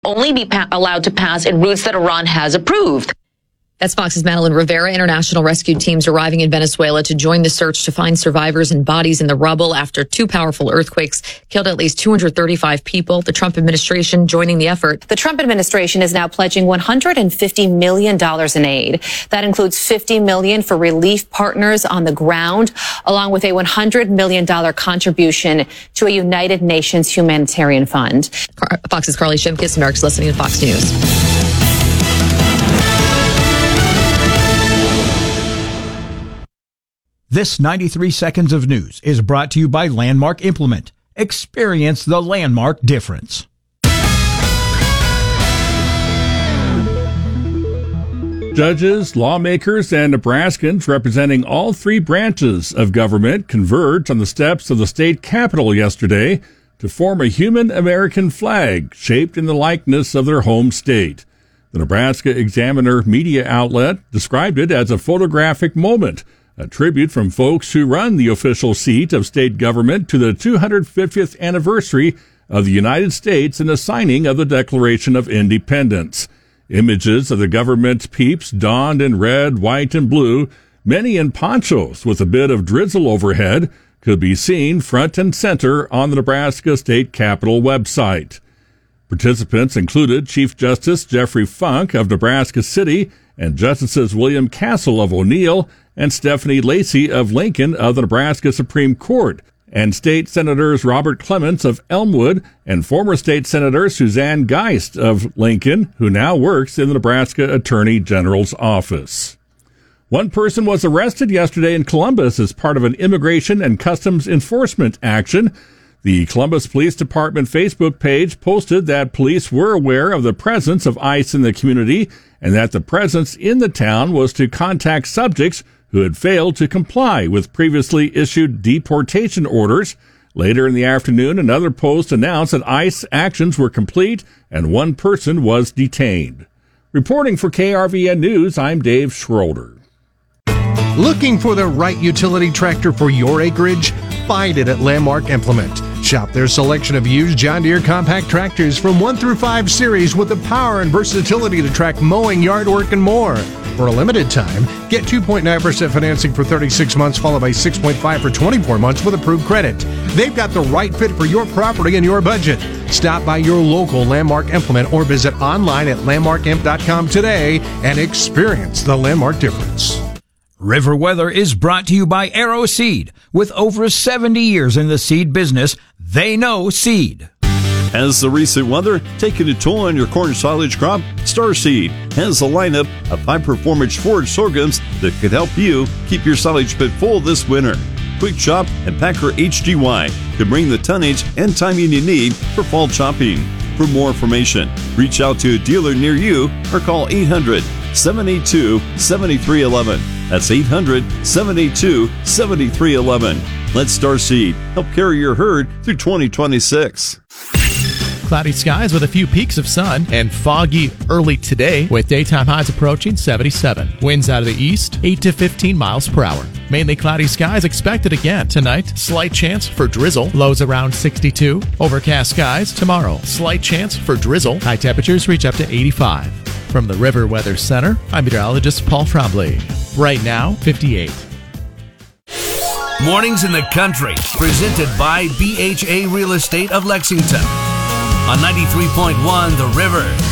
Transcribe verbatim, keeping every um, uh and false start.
only be pa- allowed to pass in routes that Iran has approved. That's Fox's Madeline Rivera. International rescue teams arriving in Venezuela to join the search to find survivors and bodies in the rubble after two powerful earthquakes killed at least two hundred thirty-five people. The Trump administration joining the effort. The Trump administration is now pledging one hundred fifty million dollars in aid. That includes fifty million dollars for relief partners on the ground, along with a one hundred million dollars contribution to a United Nations humanitarian fund. Fox's Carly Shimkus, America's listening to Fox News. This ninety-three seconds of news is brought to you by Landmark Implement. Experience the Landmark difference. Judges, lawmakers, and Nebraskans representing all three branches of government converged on the steps of the state capitol yesterday to form a human American flag shaped in the likeness of their home state. The Nebraska Examiner media outlet described it as a photographic moment, a tribute from folks who run the official seat of state government to the two hundred fiftieth anniversary of the United States and the signing of the Declaration of Independence. Images of the government peeps donned in red, white, and blue, many in ponchos with a bit of drizzle overhead, could be seen front and center on the Nebraska State Capitol website. Participants included Chief Justice Jeffrey Funk of Nebraska City and Justices William Castle of O'Neill and Stephanie Lacey of Lincoln of the Nebraska Supreme Court, and State Senators Robert Clements of Elmwood and former State Senator Suzanne Geist of Lincoln, who now works in the Nebraska Attorney General's office. One person was arrested yesterday in Columbus as part of an immigration and customs enforcement action. The Columbus Police Department Facebook page posted that police were aware of the presence of ICE in the community and that the presence in the town was to contact subjects who had failed to comply with previously issued deportation orders. Later in the afternoon, another post announced that ICE actions were complete and one person was detained. Reporting for K R V N News, I'm Dave Schroeder. Looking for the right utility tractor for your acreage? Find it at Landmark Implement. Shop their selection of used John Deere compact tractors from one through five series with the power and versatility to track mowing, yard work, and more. For a limited time, get two point nine percent financing for thirty-six months, followed by six point five for twenty-four months with approved credit. They've got the right fit for your property and your budget. Stop by your local Landmark Implement or visit online at landmark imp dot com today and experience the Landmark difference. River Weather is brought to you by Arrow Seed. With over seventy years in the seed business, they know seed. Has the recent weather taken a toll on your corn silage crop? Starseed has a lineup of high-performance forage sorghums that could help you keep your silage pit full this winter. Quick Chop and Packer H G Y can bring the tonnage and timing you need for fall chopping. For more information, reach out to a dealer near you or call eight hundred, seven eight two, seven three one one. That's eight hundred, seven eight two, seven three one one. Let Starseed help carry your herd through twenty twenty-six. Cloudy skies with a few peaks of sun and foggy early today with daytime highs approaching seventy-seven. Winds out of the east, eight to fifteen miles per hour. Mainly cloudy skies expected again tonight. Slight chance for drizzle. Lows around sixty-two. Overcast skies tomorrow. Slight chance for drizzle. High temperatures reach up to eighty-five. From the River Weather Center, I'm meteorologist Paul Trombley. Right now, fifty-eight. Mornings in the Country, presented by B H A Real Estate of Lexington. On ninety-three point one The River.